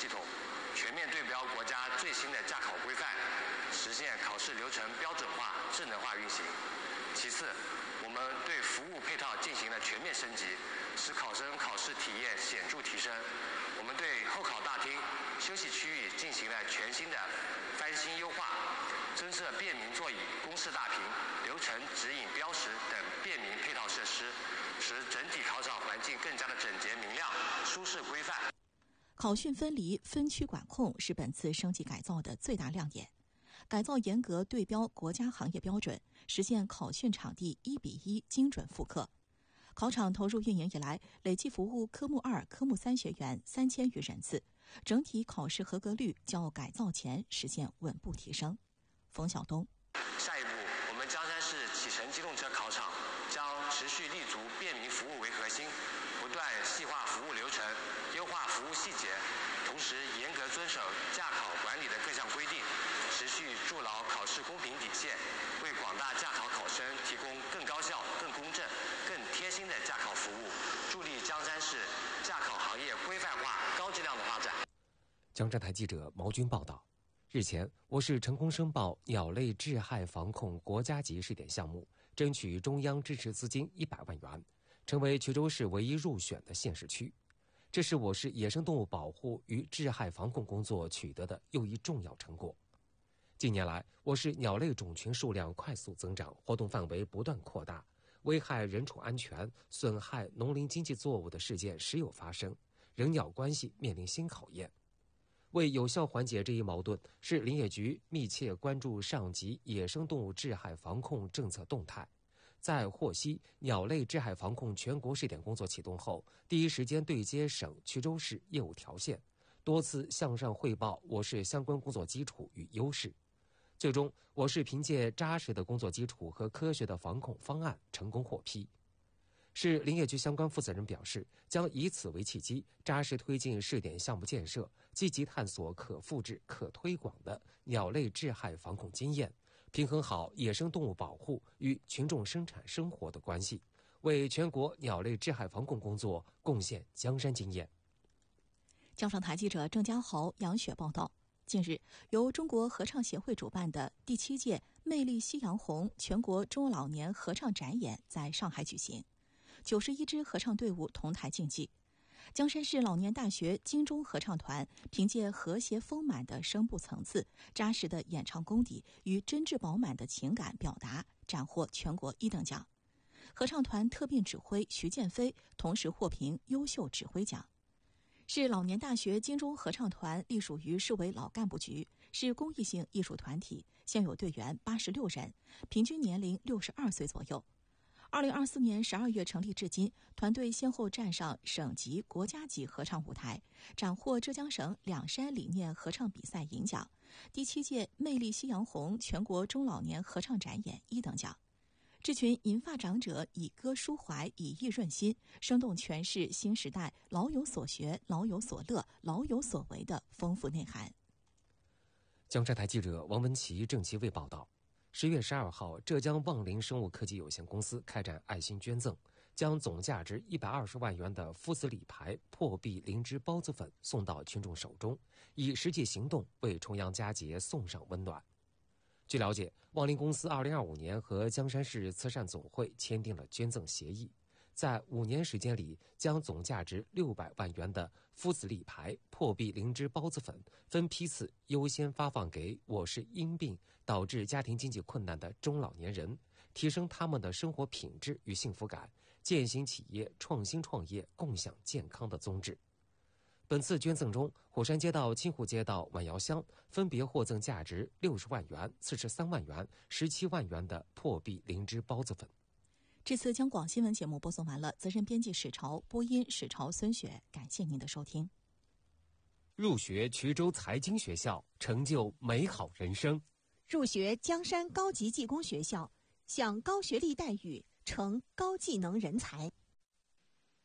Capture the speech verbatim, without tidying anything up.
系统，全面对标国家最新的驾考规范，实现考试流程标准化、智能化运行。其次，我们对服务配套进行了全面升级，使考生考试体验显著提升。我们对候考大厅、休息区域进行了全新的翻新优化，增设便民座椅、公示大屏、流程指引标识等便民配套设施，使整体考场环境更加的整洁明亮、舒适规范。 考训分离、分区管控是本次升级改造的最大亮点。改造严格对标国家行业标准，实现考训场地一比一精准复刻。考场投入运营以来，累计服务科目二、科目三学员三千余人次，整体考试合格率较改造前实现稳步提升。冯晓东， 下一步，我们江山市启辰机动车考场将持续立足便民服务为核心，不断细化服务流程，优化服务细节，同时严格遵守驾考管理的各项规定，持续筑牢考试公平底线，为广大驾考考生提供更高效、更公正、更贴心的驾考服务，助力江山市驾考行业规范化、高质量的发展。 江浙台记者毛军报道。日前，我市成功申报鸟类致害防控国家级试点项目，争取中央支持资金一百万元，成为衢州市唯一入选的县市区。这是我市野生动物保护与致害防控工作取得的又一重要成果。近年来，我市鸟类种群数量快速增长，活动范围不断扩大，危害人畜安全、损害农林经济作物的事件时有发生，人鸟关系面临新考验。为有效缓解这一矛盾，市林业局密切关注上级野生动物致害防控政策动态。在获悉鸟类致害防控全国试点工作启动后，第一时间对接省衢州市业务条线，多次向上汇报我市相关工作基础与优势。最终，我市凭借扎实的工作基础和科学的防控方案成功获批。市林业局相关负责人表示，将以此为契机，扎实推进试点项目建设，积极探索可复制、可推广的鸟类致害防控经验，平衡好野生动物保护与群众生产生活的关系，为全国鸟类致害防控工作贡献江山经验。 江上台记者郑家豪、杨雪报道。近日，由中国合唱协会主办的第七届魅力夕阳红全国中老年合唱展演在上海举行。九十一支合唱队伍同台竞技，江山市老年大学金钟合唱团凭借和谐丰满的声部层次、扎实的演唱功底与真挚饱满的情感表达，斩获全国一等奖。合唱团特聘指挥徐建飞同时获评优秀指挥奖。市老年大学金钟合唱团隶属于市委老干部局，是公益性艺术团体，现有队员八十六人，平均年龄六十二岁左右。二零二四年十二月成立至今，团队先后站上省级、国家级合唱舞台，斩获浙江省两山理念合唱比赛银奖，第七届魅力夕阳红全国中老年合唱展演一等奖。这群银发长者以歌抒怀，以艺润心，生动诠释新时代老有所学、老有所乐、老有所为的丰富内涵。 江浙台记者王文琪、郑其卫报道。十月十二号，浙江望林生物科技有限公司开展爱心捐赠，将总价值一百二十万元的夫子李牌破壁灵芝孢子粉送到群众手中，以实际行动为重阳佳节送上温暖。据了解，望林公司二零二五年和江山市慈善总会签订了捐赠协议，在五年时间里，将总价值六百万元的夫子李牌破壁灵芝孢子粉分批次优先发放给我市因病导致家庭经济困难的中老年人，提升他们的生活品质与幸福感，践行企业创新创业、共享健康的宗旨。本次捐赠中，火山街道、青湖街道、晚窑乡分别获赠价值六十万元、四十三万元、十七万元的破壁灵芝孢子粉。 这次江广新闻节目播送完了，责任编辑史潮，播音史潮、孙雪，感谢您的收听。 入学衢州财经学校，成就美好人生。 入学江山高级技工学校，享高学历待遇，成高技能人才。